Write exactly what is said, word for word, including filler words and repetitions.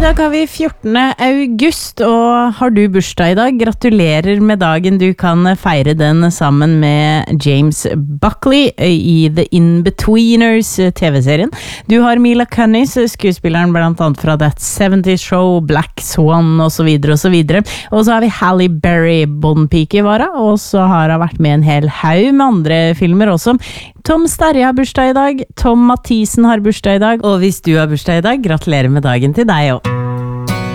dag har vi fjortende august, og har du bursdag i dag? Gratulerer med dagen. Du kan feire den sammen med James Buckley i The In-Betweeners T V-serien. Du har Mila Kunis, skuespilleren blant annet fra That seventies Show, Black Swan og så videre og så videre. Og så har vi Halle Berry, Bond-pike var hun, og så har hun vært med en hel haug med andre filmer også. Tom Sterre har bursdag i dag, Tom Mathisen har bursdag i dag, og hvis du har bursdag i dag, gratulerer med dagen til deg også.